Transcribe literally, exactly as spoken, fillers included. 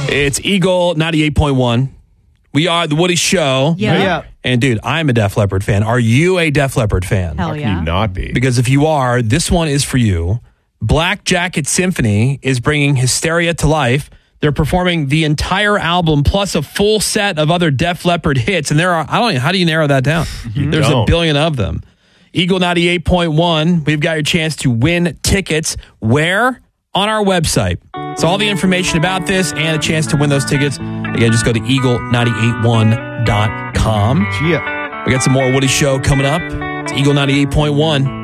It's Eagle ninety-eight point one. We are the Woody Show. Yeah. yeah. And, dude, I'm a Def Leppard fan. Are you a Def Leppard fan? Hell How yeah. can you not be? Because if you are, this one is for you. Black Jacket Symphony is bringing Hysteria to life. They're performing the entire album plus a full set of other Def Leppard hits. And there are, I don't know, how do you narrow that down? You There's don't. a billion of them. Eagle ninety-eight point one, we've got your chance to win tickets. Where? On our website. So all the information about this and a chance to win those tickets, again, just go to eagle nine eight one dot com. Yeah. We got some more Woody Show coming up. It's Eagle ninety-eight point one.